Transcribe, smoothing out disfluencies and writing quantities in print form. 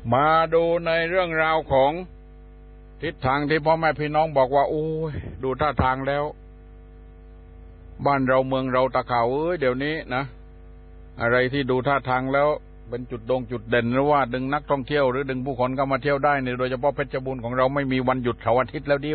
มาดูในเรื่องราวของทิศทางที่พ่อแม่พี่น้องบอกว่าโอ้ยดูท่าทางแล้วบ้านเราเมืองเราตะเขาเดี๋ยวนี้นะอะไรที่ดูท่าทางแล้วเป็นจุดเด่นหรือว่าดึงนักท่องเที่ยวหรือดึงผู้คนเข้ามาเที่ยวได้เนี่ยโดยเฉพาะเพชรบูรณ์ของเราไม่มีวันหยุดเสาร์อาทิตย์แล้วดิ